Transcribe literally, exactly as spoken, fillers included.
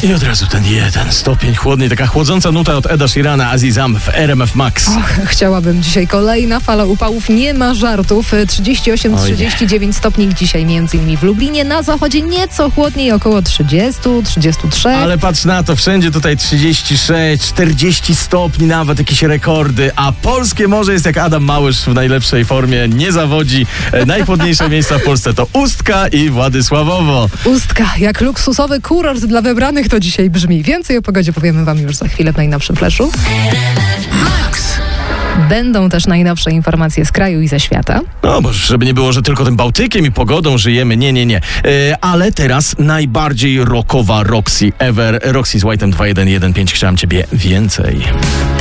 I od razu ten jeden stopień chłodny, taka chłodząca nuta od Eda Sheerana, Azizam w R M F Max. Och, chciałabym dzisiaj kolejna fala upałów, nie ma żartów. trzydzieści osiem trzydzieści dziewięć stopni dzisiaj między innymi w Lublinie, na zachodzie nieco chłodniej, około trzydzieści trzydzieści trzy. Ale patrz na to, wszędzie tutaj trzydzieści sześć, czterdzieści stopni, nawet jakieś rekordy, a polskie morze jest jak Adam Małysz w najlepszej formie, nie zawodzi. E, najchłodniejsze miejsca w Polsce to Ustka i Władysławowo. Ustka, jak luksusowy kurort dla wybranych to dzisiaj brzmi. Więcej o pogodzie powiemy wam już za chwilę w najnowszym fleszu. Będą też najnowsze informacje z kraju i ze świata. No, bo żeby nie było, że tylko tym Bałtykiem i pogodą żyjemy. Nie, nie, nie. E, ale teraz najbardziej rockowa Roxy ever. Roxy z White'em dwa jeden jeden pięć. Chciałem ciebie więcej.